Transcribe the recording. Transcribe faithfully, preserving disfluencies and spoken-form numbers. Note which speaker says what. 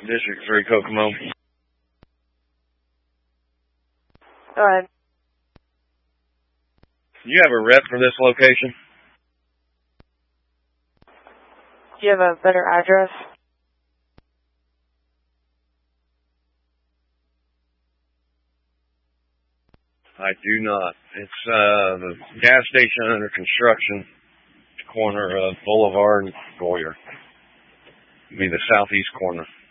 Speaker 1: District three, Kokomo.
Speaker 2: Go ahead.
Speaker 1: Do you have a rep for this location?
Speaker 2: Do you have a better address?
Speaker 1: I do not. It's uh, the gas station under construction, corner of Boulevard and Goyer. It'll be the southeast corner.